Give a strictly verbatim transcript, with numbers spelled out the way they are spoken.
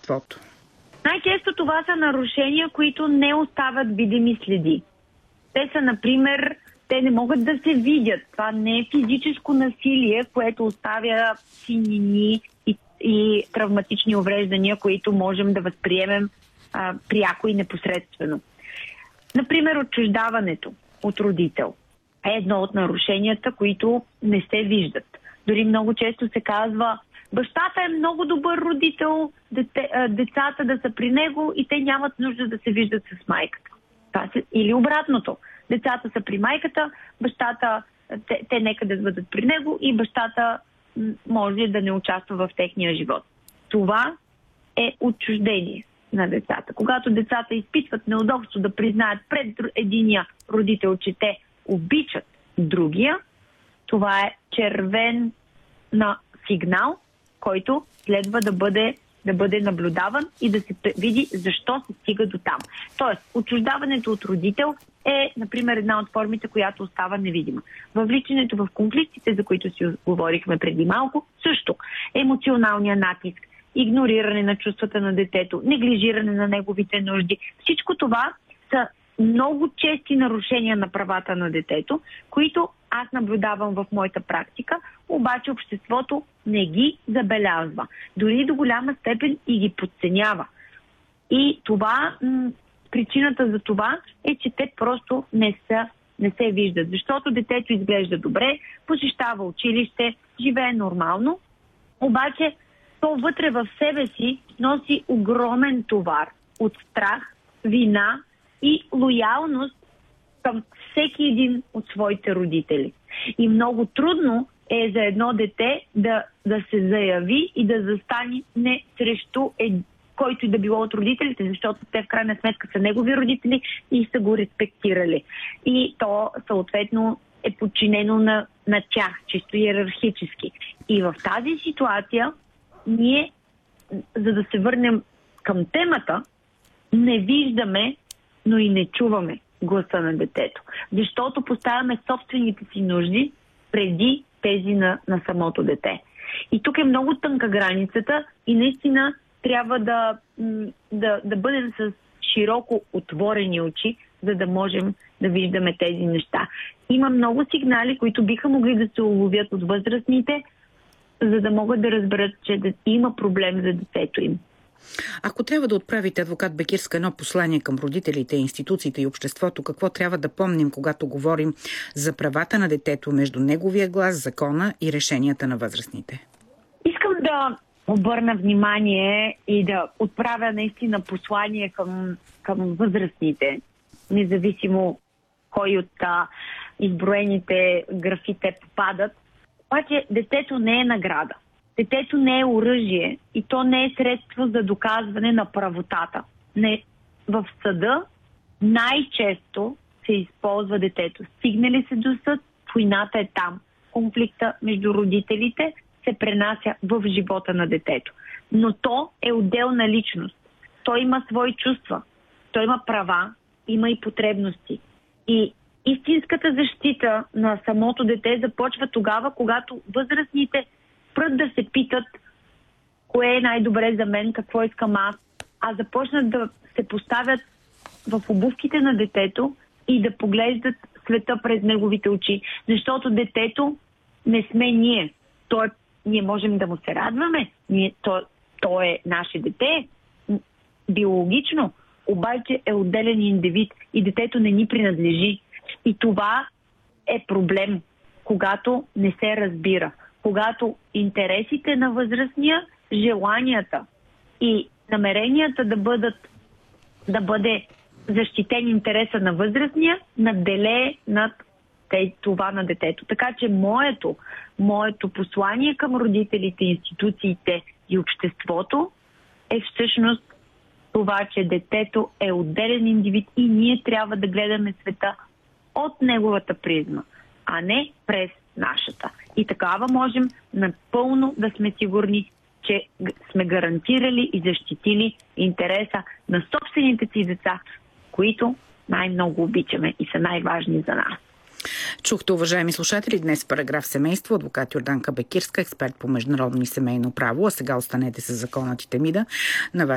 обществото? Най-често това са нарушения, които не остават видими следи. Те са, например, те не могат да се видят. Това не е физическо насилие, което оставя синини и, и травматични увреждания, които можем да възприемем а, пряко и непосредствено. Например, отчуждаването от родител е едно от нарушенията, които не се виждат. Дори много често се казва: бащата е много добър родител, дете, децата да са при него и те нямат нужда да се виждат с майката. Или обратното. Децата са при майката, бащата, те, те нека да бъдат при него и бащата може да не участва в техния живот. Това е отчуждение на децата. Когато децата изпитват неудобство да признаят пред единия родител, че те обичат другия, това е червен на сигнал, който следва да бъде, да бъде наблюдаван и да се види защо се стига до там. Тоест, отчуждаването от родител е, например, една от формите, която остава невидима. Въвличането в конфликтите, за които си говорихме преди малко, също емоционалния натиск, игнориране на чувствата на детето, неглижиране на неговите нужди. Всичко това са много чести нарушения на правата на детето, които аз наблюдавам в моята практика, обаче обществото не ги забелязва. Дори до голяма степен и ги подценява. И това, м- причината за това е, че те просто не, са, не се виждат. Защото детето изглежда добре, посещава училище, живее нормално, обаче то вътре в себе си носи огромен товар от страх, вина и лоялност към всеки един от своите родители. И много трудно е за едно дете да, да се заяви и да застане не срещу ед... който и да било от родителите, защото те в крайна сметка са негови родители и са го респектирали. И то съответно е подчинено на, на тях, чисто иерархически. И в тази ситуация ние, за да се върнем към темата, не виждаме, но и не чуваме гласа на детето. Защото поставяме собствените си нужди преди тези на, на самото дете. И тук е много тънка границата и наистина трябва да, да, да бъдем с широко отворени очи, за да можем да виждаме тези неща. Има много сигнали, които биха могли да се уловят от възрастните, за да могат да разберат, че има проблем за детето им. Ако трябва да отправите, адвокат Бекирска, едно послание към родителите, институциите и обществото, какво трябва да помним, когато говорим за правата на детето между неговия глас, закона и решенията на възрастните? Искам да обърна внимание и да отправя наистина послание към, към възрастните, независимо кой от а, изброените графите попадат. Обаче детето не е награда. Детето не е оръжие и то не е средство за доказване на правотата. Не. В съда най-често се използва детето. Стигне ли се до съд, войната е там. Конфликта между родителите се пренася в живота на детето. Но то е отделна личност. Той има свои чувства. Той има права, има и потребности. И истинската защита на самото дете започва тогава, когато възрастните спрат да се питат кое е най-добре за мен, какво искам аз, а започнат да се поставят в обувките на детето и да поглеждат света през неговите очи. Защото детето не сме ние. То е, ние можем да му се радваме. Ние, то, то е наше дете, биологично, обаче е отделен индивид и детето не ни принадлежи. И това е проблем, когато не се разбира. Когато интересите на възрастния, желанията и намеренията да бъдат, да бъде защитен интереса на възрастния, надделее над това на детето. Така че моето, моето послание към родителите, институциите и обществото е всъщност това, че детето е отделен индивид и ние трябва да гледаме света от неговата призма, а не през нашата. И такава можем напълно да сме сигурни, че сме гарантирали и защитили интереса на собствените си деца, които най-много обичаме и са най-важни за нас. Чухте, уважаеми слушатели, днес параграф семейство, адвокат Йорданка Бекирска, експерт по международно и семейно право, а сега останете с законът и Темида на